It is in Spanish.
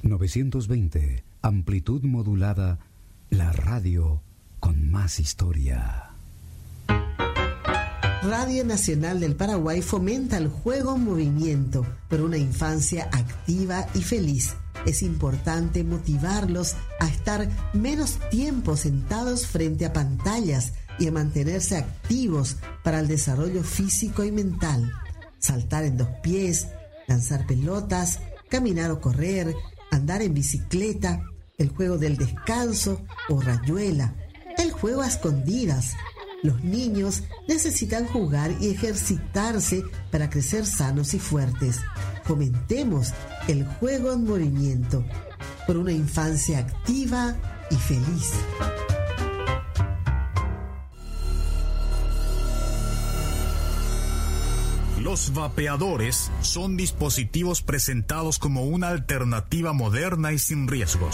920, amplitud modulada, la radio con más historia. Radio Nacional del Paraguay fomenta el juego en movimiento por una infancia activa y feliz. Es importante motivarlos a estar menos tiempo sentados frente a pantallas y a mantenerse activos para el desarrollo físico y mental. Saltar en 2 pies, lanzar pelotas, caminar o correr, andar en bicicleta, el juego del descanso o rayuela, el juego a escondidas. Los niños necesitan jugar y ejercitarse para crecer sanos y fuertes. Fomentemos el juego en movimiento por una infancia activa y feliz. Los vapeadores son dispositivos presentados como una alternativa moderna y sin riesgos.